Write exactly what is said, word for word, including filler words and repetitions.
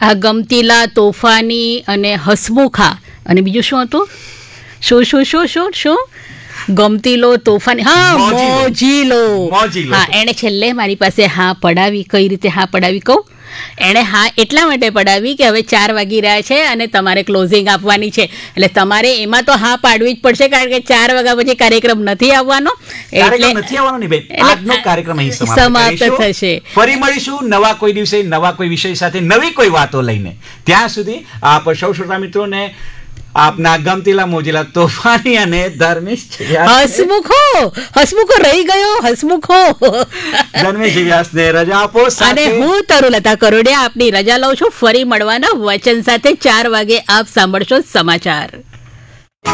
આ ગમતીલા, તોફાની અને હસમુખા અને બીજું શું હતું? શું શું શું શું શું ગમતીલો, તોફાની, હા મોજીલો. હા, એણે છેલ્લે મારી પાસે હા પડાવી. કઈ રીતે હા પડાવી કહું? એણે હા એટલા માટે પડાવી કે હવે ચાર વાગી રહ્યા છે અને તમારે ક્લોઝિંગ આપવાની છે, એટલે તમારે એમાં તો હા પાડવી જ પડશે, કારણ કે ચાર વાગ્યા પછી કાર્યક્રમ નથી આવવાનો. એટલે નથી આવવાનો નહીં ભાઈ, આજનો કાર્યક્રમ અહીં સમાપ્ત થશે. ફરી મળીશું નવા કોઈ દિવસે, નવા કોઈ વિષય સાથે, નવી કોઈ વાતો લઈને. ત્યાં સુધી આપ સૌ શ્રોતા મિત્રોને આપના ગમતીલા, મોજીલા, તોફાની અને ધર્મેશ હસમુખો હસમુખો રહી ગયો હસમુખો ધર્મેશ વ્યાસને રજા આપો. અને હું તરુલતા કરોડિયા આપની રજા લઉં છું. ફરી મળવાના વચન સાથે ચાર વાગે આપ સાંભળશો સમાચાર.